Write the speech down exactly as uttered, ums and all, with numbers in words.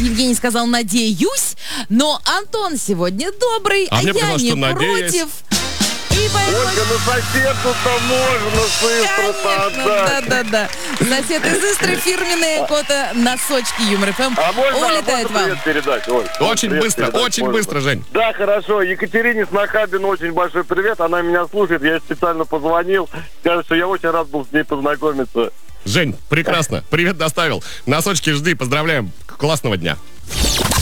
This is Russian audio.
Евгений сказал «надеюсь», но Антон сегодня добрый, а, а мне я показалось, не что против. надеюсь. И поэтому... Ольга, ну соседу-то можно с Истры-то отдать. Да-да-да. Сосед из Истры, фирменные кота носочки Юмор эф эм А можно, а улетает можно вам. привет передать, Оль? Очень Привет быстро, передать очень можно? быстро, Жень. Да, хорошо. Екатерине Снохабину очень большой привет. Она меня слушает. Я ей специально позвонил. Скажет, что я очень рад был с ней познакомиться. Жень, прекрасно. Привет доставил. Носочки жди, поздравляем. Классного дня.